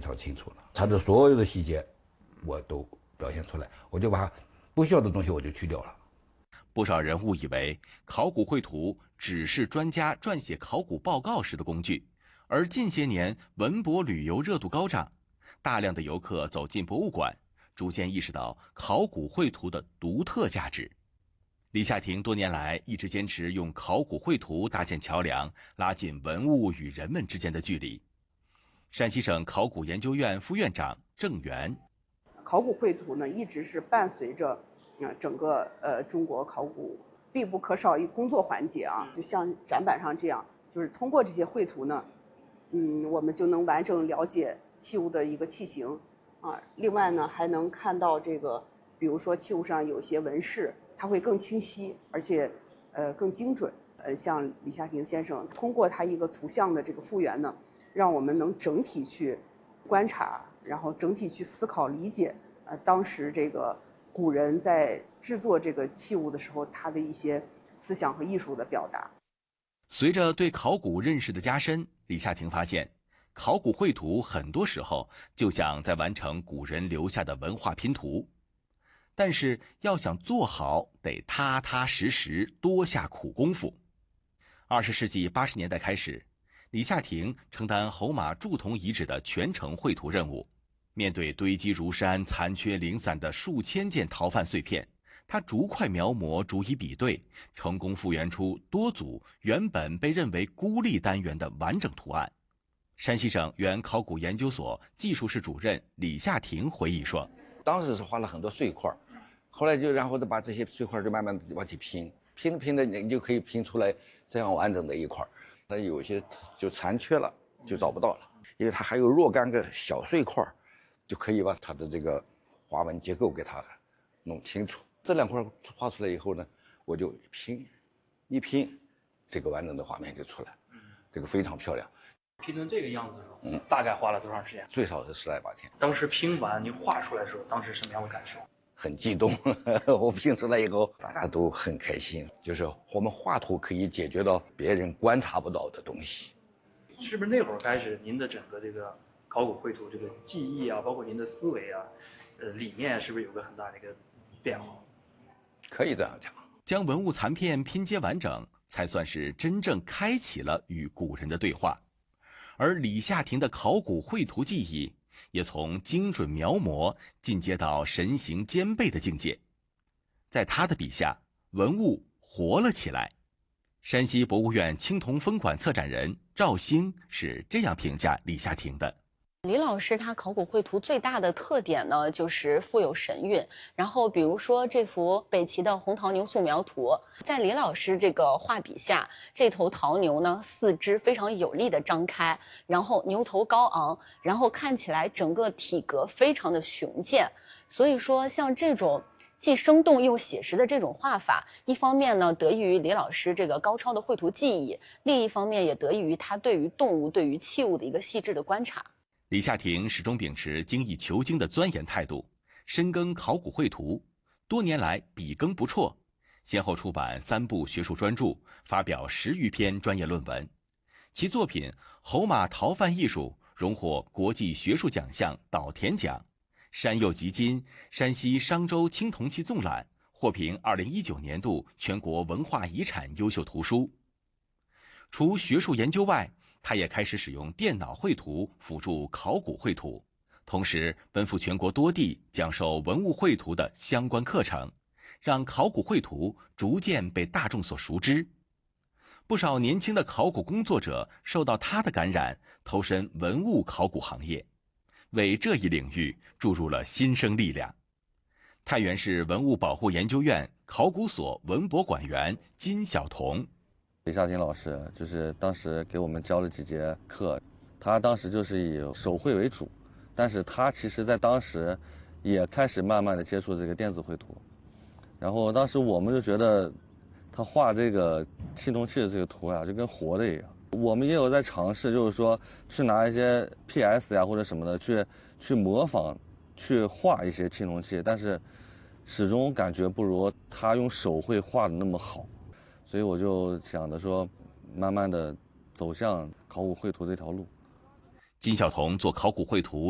常清楚了，它的所有的细节我都表现出来，我就把不需要的东西我就去掉了。 不少人误以为考古绘图只是专家撰写考古报告时的工具，而近些年文博旅游热度高涨，大量的游客走进博物馆，逐渐意识到考古绘图的独特价值。李夏婷多年来一直坚持用考古绘图搭建桥梁，拉近文物与人们之间的距离。山西省考古研究院副院长郑源， 考古绘图呢，一直是伴随着整个中国考古必不可少一工作环节啊。就像展板上这样，就是通过这些绘图呢，我们就能完整了解器物的一个器型啊。另外呢，还能看到这个，比如说器物上有些纹饰，它会更清晰，而且更精准。像李夏婷先生通过他一个图像的这个复原呢，让我们能整体去观察，然后整体去思考理解，当时这个古人在制作这个器物的时候，他的一些思想和艺术的表达。 随着对考古认识的加深，李夏婷发现，考古绘图很多时候就像在完成古人留下的文化拼图，但是要想做好，得踏踏实实，多下苦功夫。20世纪80年代开始，李夏婷承担侯马铸铜遗址的全程绘图任务。面对堆积如山、残缺零散的数千件陶范碎片，他逐块描摹，逐一比对，成功复原出多组原本被认为孤立单元的完整图案。山西省原考古研究所技术室主任李夏婷回忆说：“ 当时是画了很多碎块，后来然后把这些碎块就慢慢往起拼，拼的你就可以拼出来这样完整的一块。但有些就残缺了，就找不到了，因为它还有若干个小碎块。”就可以把它的这个花纹结构给它弄清楚。这2块画出来以后呢，我就一拼，这个完整的画面就出来，这个非常漂亮。 拼成这个样子的时候，大概花了多长时间？ 最少是10来8天。 当时拼完你画出来的时候，当时什么样的感受？ 很激动，我拼出来以后，大家都很开心。就是我们画图可以解决到别人观察不到的东西。 是不是那会儿开始，您的整个这个考古绘图这个技艺啊，包括您的思维啊，理念是不是有个很大的一个变化？ 可以这样讲， 将文物残片拼接完整，才算是真正开启了与古人的对话。而李夏婷的考古绘图技艺，也从精准描摹进阶到神形兼备的境界。在他的笔下，文物活了起来。山西博物院青铜分馆策展人赵兴是这样评价李夏婷的。 李老师他考古绘图最大的特点呢，就是富有神韵。然后比如说这幅北齐的红陶牛素描图，在李老师这个画笔下，这头陶牛呢四肢非常有力的张开，然后牛头高昂，然后看起来整个体格非常的雄健。所以说像这种既生动又写实的这种画法，一方面呢得益于李老师这个高超的绘图技艺，另一方面也得益于他对于动物、对于器物的一个细致的观察。 李夏婷始终秉持精益求精的钻研态度，深耕考古绘图，多年来笔耕不辍，先后出版3部学术专著，发表10余篇专业论文。其作品《侯马陶范艺术》荣获国际学术奖项岛田奖，山釉集金山西商周青铜器纵览获评2019年度全国文化遗产优秀图书。除学术研究外，他也开始使用电脑绘图辅助考古绘图，同时奔赴全国多地讲授文物绘图的相关课程，让考古绘图逐渐被大众所熟知。不少年轻的考古工作者受到他的感染，投身文物考古行业，为这一领域注入了新生力量。太原市文物保护研究院考古所文博馆员金晓彤。 李夏婷老师就是当时给我们教了几节课，他当时就是以手绘为主，但是他其实在当时也开始慢慢的接触这个电子绘图，然后当时我们就觉得他画这个青铜器的这个图啊，就跟活的一样。我们也有在尝试，就是说去拿一些 PS 呀或者什么的去模仿，去画一些青铜器，但是始终感觉不如他用手绘画的那么好。所以我就想着说，慢慢的走向考古绘图这条路。 金晓彤做考古绘图